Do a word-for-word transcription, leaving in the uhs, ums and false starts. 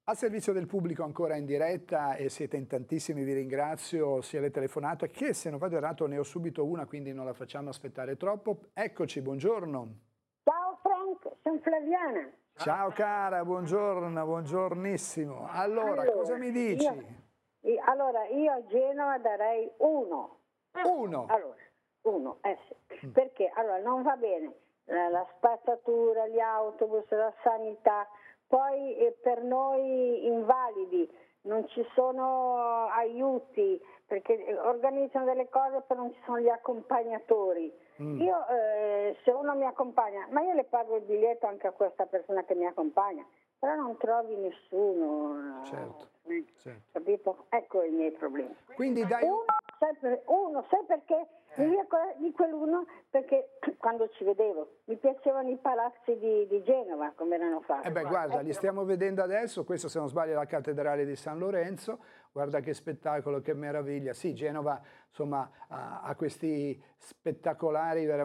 A servizio del pubblico ancora in diretta e siete in tantissimi, vi ringrazio, sia le telefonate che se non vado errato ne ho subito una, quindi non la facciamo aspettare troppo. Eccoci, buongiorno. Ciao Frank, sono Flaviana. Ciao cara, buongiorno, buongiornissimo. Allora, allora cosa mi dici? Io, io, allora, io a Genova darei uno. Uno? Allora, uno, eh sì. Mm. Perché? Allora, non va bene la, la spazzatura, gli autobus, la sanità. Poi eh, per noi invalidi non ci sono aiuti, perché organizzano delle cose però non ci sono gli accompagnatori. Mm. Io eh, se uno mi accompagna, ma io le pago il biglietto anche a questa persona che mi accompagna, però non trovi nessuno. Certo, eh, certo. Capito? Ecco i miei problemi. Quindi dai... Uno, sai, per, uno, sai perché? Eh. Di quell'uno perché quando ci vedevo mi piacevano i palazzi di, di Genova come erano fatti. Eh beh, guarda, li stiamo vedendo adesso, questo se non sbaglio è la cattedrale di San Lorenzo, guarda che spettacolo, che meraviglia. Sì, Genova insomma ha, ha questi spettacolari veramente